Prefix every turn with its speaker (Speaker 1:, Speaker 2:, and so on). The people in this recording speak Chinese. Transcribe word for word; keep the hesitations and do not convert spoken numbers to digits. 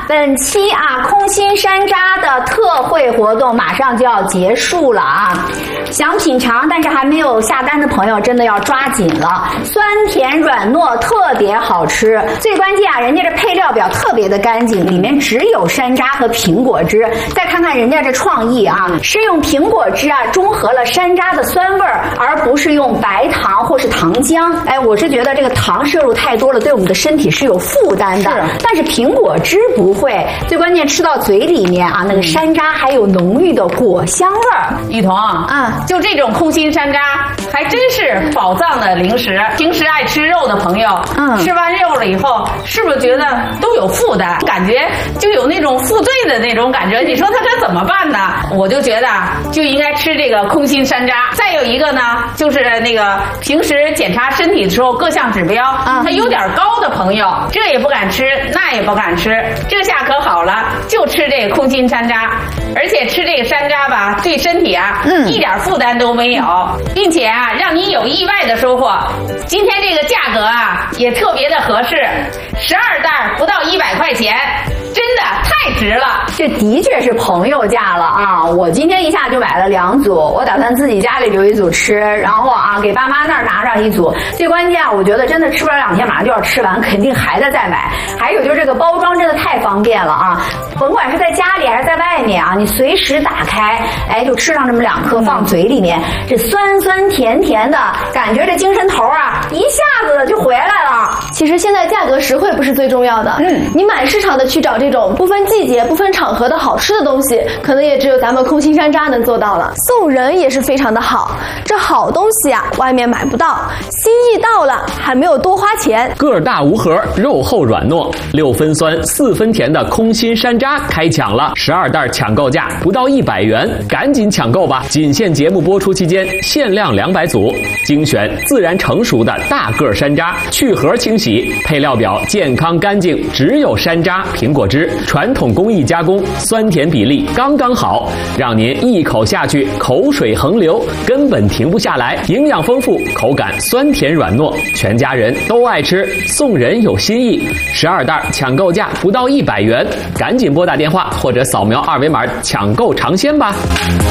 Speaker 1: 本期啊空心山楂的特惠活动马上就要结束了啊！想品尝但是还没有下单的朋友，真的要抓紧了。酸甜软糯，特别好吃。最关键啊，人家这配料表特别的干净，里面只有山楂和苹果汁。再看看人家这创意啊，是用苹果汁啊中和了山楂的酸味儿，而不是用白糖或是糖浆。哎，我是觉得这个糖摄入太多了，对我们的身体是有负担的。但是苹果汁不会，最关键吃到嘴里面啊，那个山楂还有浓郁的果香味儿。
Speaker 2: 雨桐啊，就这种空心山楂还真是宝藏的零食。平时爱吃肉的朋友，嗯，吃完肉了以后，是不是觉得都有负担，感觉就有那种负罪的那种感觉？你说他这怎么办呢？我就觉得就应该吃这个空心山楂。再有一个呢，就是那个平时检查身体的时候各项指标啊，它有点高的朋友，这也不敢吃，那也不敢吃，这下可好了，就吃这个空心山楂。而且吃这个山楂吧，对身体啊，嗯，一点负担都没有，并且啊，让你有意外的收获。今天这个价格啊，也特别的合适，十二袋不到一百块钱。真的太值了，
Speaker 1: 这的确是朋友价了啊！我今天一下就买了两组，我打算自己家里留一组吃，然后啊给爸妈那儿拿上一组。最关键，我觉得真的吃不了两天，马上就要吃完，肯定还得再买。还有就是这个包装真的太方便了啊！甭管是在家里还是在外面啊，你随时打开，哎，就吃上这么两颗放嘴里面，这酸酸甜甜的感觉，这精神头啊一下子就回来了。
Speaker 3: 其实现在价格实惠不是最重要的，嗯，你满市场的去找这种不分季节、不分场合的好吃的东西，可能也只有咱们空心山楂能做到了。送人也是非常的好，这好东西啊，外面买不到，心意到了，还没有多花钱。
Speaker 4: 个儿大无核，肉厚软糯，六分酸四分甜的空心山楂开抢了，十二袋抢购价不到一百元，赶紧抢购吧！仅限节目播出期间，限量两百组，精选自然成熟的大个山楂，去核清洗，配料表健康干净，只有山楂、苹果汁。传统工艺加工，酸甜比例刚刚好，让您一口下去口水横流，根本停不下来。营养丰富，口感酸甜软糯，全家人都爱吃。送人有心意，十二袋抢购价不到一百元，赶紧拨打电话或者扫描二维码抢购尝鲜吧。